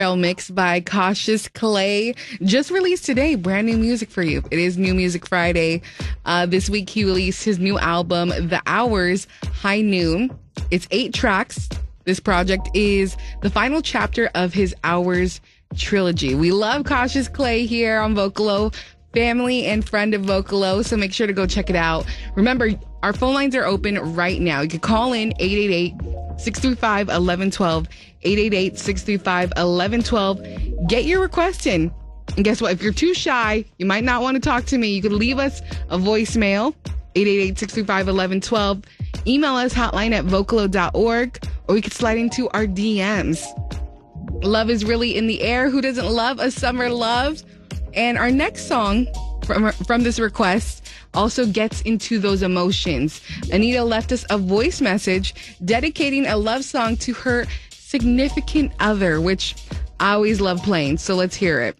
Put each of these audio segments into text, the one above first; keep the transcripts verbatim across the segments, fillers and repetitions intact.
Mixed by Cautious Clay, just released today. Brand new music for you. It is New Music Friday. Uh, this week he released his new album, The Hours, High Noon. It's eight tracks. This project is the final chapter of his Hours trilogy. We love Cautious Clay here on Vocalo, family and friend of Vocalo, so make sure to go check it out. Remember, our phone lines are open right now. You can call in eight eight eight, six three five, one one one two, eight eight eight, six three five, one one one two. Get your request in. And guess what? If you're too shy, you might not want to talk to me, you could leave us a voicemail, eight eight eight, six three five, one one one two. Email us, hotline at vocalo dot org, or we could slide into our D Ms. Love is really in the air. Who doesn't love a summer love? And our next song from, from this request also gets into those emotions. Anita left us a voice message dedicating a love song to her significant other, which I always love playing. So let's hear it.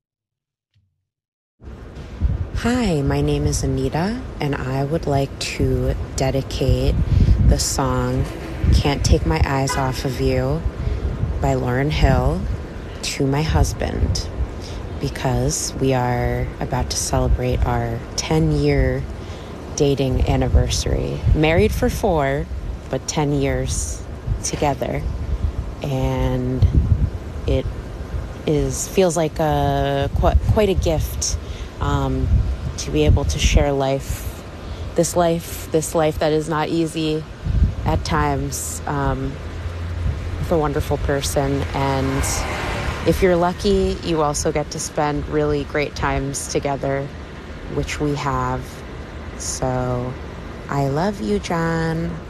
Hi, my name is Anita, and I would like to dedicate the song Can't Take My Eyes Off of You by Lauryn Hill to my husband, because we are about to celebrate our ten-year dating anniversary. Married for four, but ten years together. And it is feels like a quite, quite a gift um, to be able to share life, this life, this life that is not easy at times, um, with a wonderful person. And if you're lucky, you also get to spend really great times together, which we have. So I love you, John.